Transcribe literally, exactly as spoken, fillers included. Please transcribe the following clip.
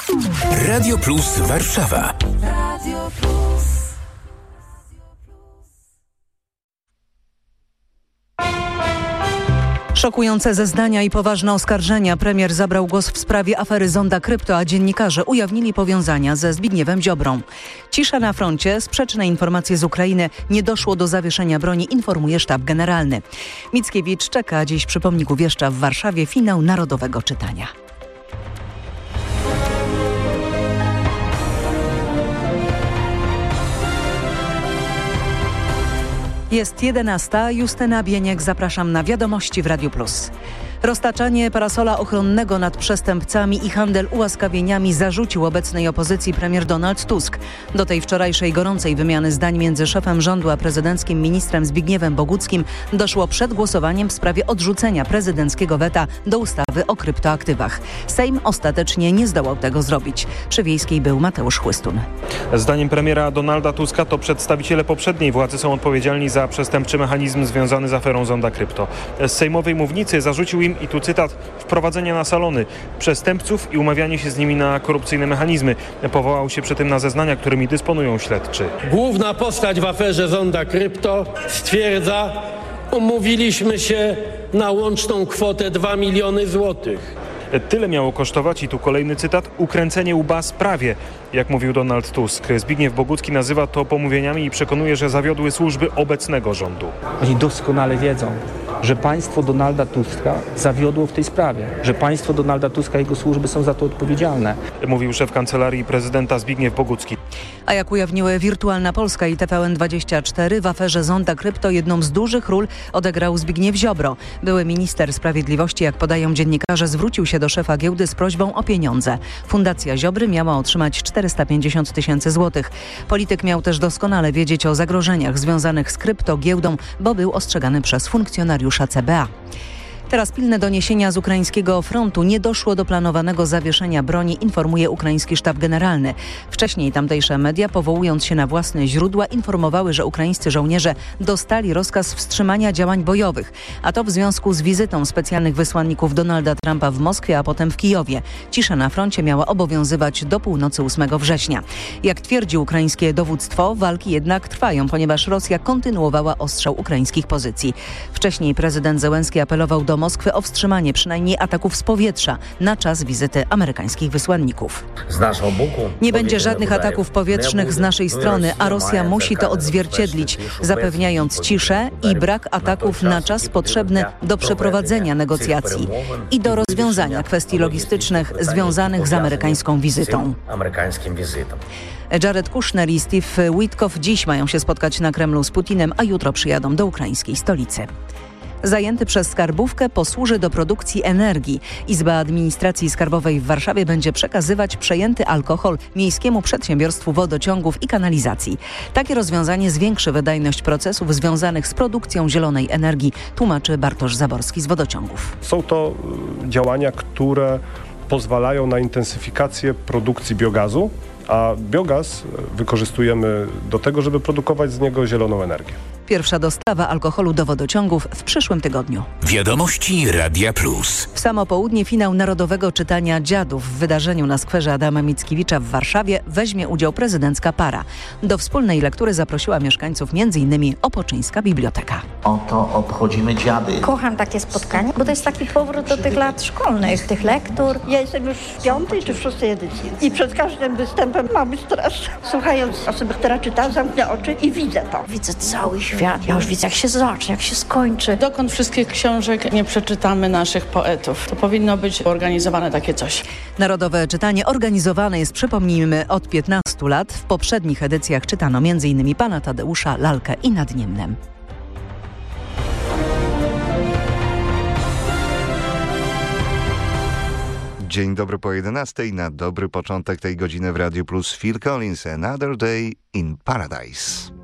Radio Plus Warszawa. Radio Plus. Szokujące zeznania i poważne oskarżenia. Premier zabrał głos w sprawie afery Zonda Krypto, a dziennikarze ujawnili powiązania ze Zbigniewem Ziobrą. Cisza na froncie, sprzeczne informacje z Ukrainy, nie doszło do zawieszenia broni, informuje sztab generalny. Mickiewicz czeka dziś przy pomniku Wieszcza w Warszawie finał narodowego czytania. Jest jedenasta. Justyna Bieniek, zapraszam na wiadomości w Radiu Plus. Roztaczanie parasola ochronnego nad przestępcami i handel ułaskawieniami zarzucił obecnej opozycji premier Donald Tusk. Do tej wczorajszej gorącej wymiany zdań między szefem rządu a prezydenckim ministrem Zbigniewem Boguckim doszło przed głosowaniem w sprawie odrzucenia prezydenckiego weta do ustawy o kryptoaktywach. Sejm ostatecznie nie zdołał tego zrobić. Przy Wiejskiej był Mateusz Chłystun. Zdaniem premiera Donalda Tuska to przedstawiciele poprzedniej władzy są odpowiedzialni za przestępczy mechanizm związany z aferą Zonda Krypto. Z sejmowej mównicy zarzucił im, i tu cytat, wprowadzenie na salony przestępców i umawianie się z nimi na korupcyjne mechanizmy. Powołał się przy tym na zeznania, którymi dysponują śledczy. Główna postać w aferze Zonda Krypto stwierdza: umówiliśmy się na łączną kwotę dwa miliony złotych. Tyle miało kosztować, i tu kolejny cytat, ukręcenie łba sprawie, jak mówił Donald Tusk. Zbigniew Bogucki nazywa to pomówieniami i przekonuje, że zawiodły służby obecnego rządu. Oni doskonale wiedzą, że państwo Donalda Tuska zawiodło w tej sprawie, że państwo Donalda Tuska i jego służby są za to odpowiedzialne. Mówił szef kancelarii prezydenta Zbigniew Bogucki. A jak ujawniły Wirtualna Polska i T V N dwadzieścia cztery, w aferze Zonda Krypto jedną z dużych ról odegrał Zbigniew Ziobro. Były minister sprawiedliwości, jak podają dziennikarze, zwrócił się do szefa giełdy z prośbą o pieniądze. Fundacja Ziobry miała otrzymać czterysta pięćdziesiąt tysięcy złotych. Polityk miał też doskonale wiedzieć o zagrożeniach związanych z kryptogiełdą, bo był ostrzegany przez funkcjonariusza C B A. Teraz pilne doniesienia z ukraińskiego frontu. Nie doszło do planowanego zawieszenia broni, informuje ukraiński sztab generalny. Wcześniej tamtejsze media, powołując się na własne źródła, informowały, że ukraińscy żołnierze dostali rozkaz wstrzymania działań bojowych. A to w związku z wizytą specjalnych wysłanników Donalda Trumpa w Moskwie, a potem w Kijowie. Cisza na froncie miała obowiązywać do północy ósmego września. Jak twierdzi ukraińskie dowództwo, walki jednak trwają, ponieważ Rosja kontynuowała ostrzał ukraińskich pozycji. Wcześniej prezydent Zełenski apelował do Moskwy o wstrzymanie przynajmniej ataków z powietrza na czas wizyty amerykańskich wysłanników. Nie będzie żadnych ataków powietrznych z naszej strony, a Rosja musi to odzwierciedlić, zapewniając ciszę i brak ataków na czas potrzebny do przeprowadzenia negocjacji i do rozwiązania kwestii logistycznych związanych z amerykańską wizytą. Jared Kushner i Steve Witkoff dziś mają się spotkać na Kremlu z Putinem, a jutro przyjadą do ukraińskiej stolicy. Zajęty przez skarbówkę posłuży do produkcji energii. Izba Administracji Skarbowej w Warszawie będzie przekazywać przejęty alkohol Miejskiemu Przedsiębiorstwu Wodociągów i Kanalizacji. Takie rozwiązanie zwiększy wydajność procesów związanych z produkcją zielonej energii, tłumaczy Bartosz Zaborski z Wodociągów. Są to działania, które pozwalają na intensyfikację produkcji biogazu, a biogaz wykorzystujemy do tego, żeby produkować z niego zieloną energię. Pierwsza dostawa alkoholu do wodociągów w przyszłym tygodniu. Wiadomości Radia Plus. W samo południe finał narodowego czytania Dziadów. W wydarzeniu na skwerze Adama Mickiewicza w Warszawie weźmie udział prezydencka para. Do wspólnej lektury zaprosiła mieszkańców m.in. Opoczyńska Biblioteka. Oto obchodzimy dziady. Kocham takie spotkania, bo to jest taki powrót do tych lat szkolnych, tych lektur. Ja jestem już w piątej czy w szóstej edycji i przed każdym występem mamy stres. Słuchając osoby, która czyta, zamknę oczy i widzę to. Widzę cały świat. Ja już widzę, jak się zacznie, jak się skończy. Dokąd wszystkich książek nie przeczytamy naszych poetów. To powinno być organizowane takie coś. Narodowe czytanie organizowane jest, przypomnijmy, od piętnastu lat. W poprzednich edycjach czytano m.in. Pana Tadeusza, Lalkę i Nad Niemnem. Dzień dobry po jedenastej. Na dobry początek tej godziny w Radiu Plus Phil Collins, Another Day in Paradise.